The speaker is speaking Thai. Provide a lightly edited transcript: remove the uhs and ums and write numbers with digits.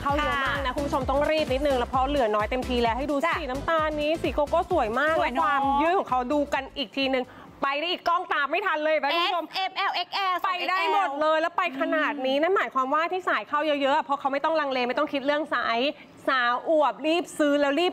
เข้าเยอะมากนะคุณผู้ชมต้องรีบนิดนึงแล้วเพราะเหลือน้อยเต็มทีแล้วให้ดูสีน้ำตาลนี้สีโกโก้สวยมากและความยืดของเขาดูกันอีกทีนึงไปได้อีกกล้องตามไม่ทันเลยคุณผู้ชม XL XL ไปได้หมดเลยแล้วไปขนาดนี้นั่นหมายความว่าที่สายเข้าเยอะๆเพราะเขาไม่ต้องลังเลไม่ต้องคิดเรื่องไซส์สาวอวบรีบซื้อแล้วรีบ